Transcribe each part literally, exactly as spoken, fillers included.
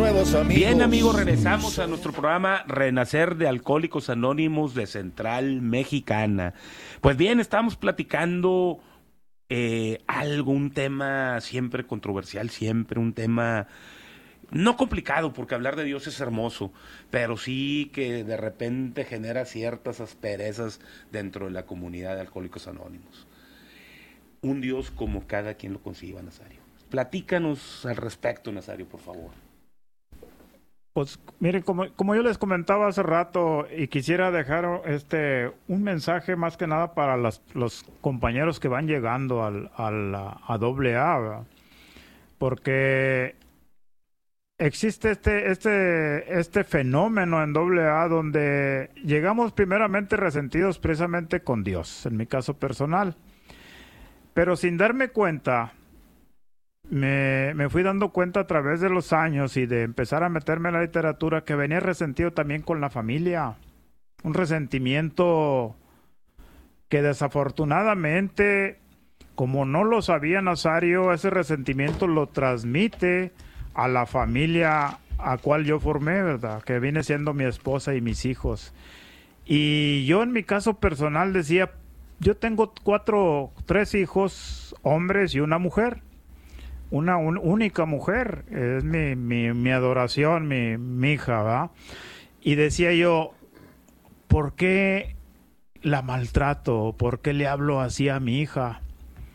nuevos amigos. Bien, amigos, regresamos a nuestro programa Renacer de Alcohólicos Anónimos de Central Mexicana. Pues bien, estamos platicando eh, algo, un tema siempre controversial, siempre un tema no complicado, porque hablar de Dios es hermoso, pero sí que de repente genera ciertas asperezas dentro de la comunidad de Alcohólicos Anónimos. Un Dios como cada quien lo conciba, Nazario. Platícanos al respecto, Nazario, por favor. Pues miren, como, como yo les comentaba hace rato, y quisiera dejar este un mensaje más que nada para las, los compañeros que van llegando al, al, a doble A, ¿verdad? Porque existe este, este, este fenómeno en doble A donde llegamos primeramente resentidos precisamente con Dios, en mi caso personal. Pero sin darme cuenta, me, me fui dando cuenta a través de los años y de empezar a meterme en la literatura que venía resentido también con la familia. Un resentimiento que desafortunadamente, como no lo sabía Nazario, ese resentimiento lo transmite a la familia a cual yo formé, ¿verdad? Que viene siendo mi esposa y mis hijos. Y yo en mi caso personal decía, yo tengo cuatro, tres hijos, hombres y una mujer. Una un, única mujer, es mi, mi, mi adoración, mi, mi hija, ¿verdad? Y decía yo, ¿por qué la maltrato? ¿Por qué le hablo así a mi hija?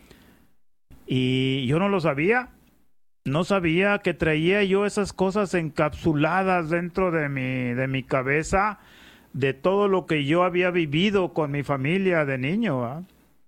Y yo no lo sabía. No sabía que traía yo esas cosas encapsuladas dentro de mi, de mi cabeza, de todo lo que yo había vivido con mi familia de niño, ¿verdad?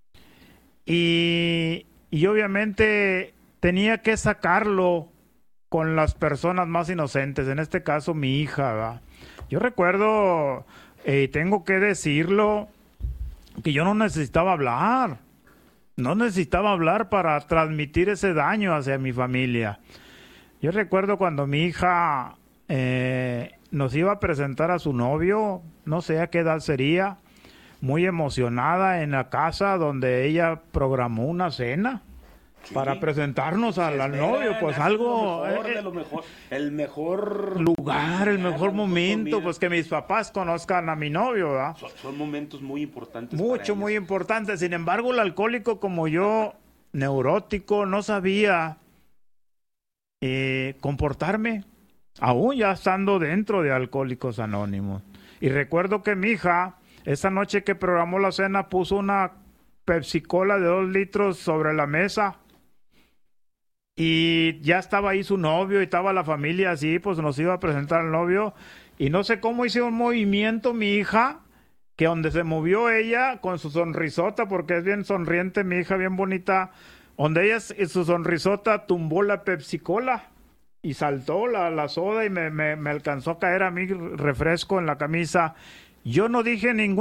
Y, y obviamente tenía que sacarlo con las personas más inocentes, en este caso mi hija, ¿verdad? Yo recuerdo, y eh, tengo que decirlo, que yo no necesitaba hablar. No necesitaba hablar para transmitir ese daño hacia mi familia. Yo recuerdo cuando mi hija eh, nos iba a presentar a su novio, no sé a qué edad sería, muy emocionada en la casa donde ella programó una cena. Sí, para presentarnos al, al novio, pues algo, lo mejor, eh, de lo mejor, el mejor lugar, el mejor momento, pues que mis papás conozcan a mi novio, ¿verdad? Son, son momentos muy importantes. Mucho, muy importantes. Sin embargo, el alcohólico como yo, neurótico, no sabía eh, comportarme, aún ya estando dentro de Alcohólicos Anónimos. Y recuerdo que mi hija, esa noche que programó la cena, puso una Pepsi Cola de dos litros sobre la mesa. Y ya estaba ahí su novio y estaba la familia así, pues nos iba a presentar al novio. Y no sé cómo hizo un movimiento mi hija, que donde se movió ella con su sonrisota, porque es bien sonriente mi hija, bien bonita, donde ella su sonrisota tumbó la Pepsi Cola y saltó la, la soda y me, me, me alcanzó a caer a mí refresco en la camisa. Yo no dije ningún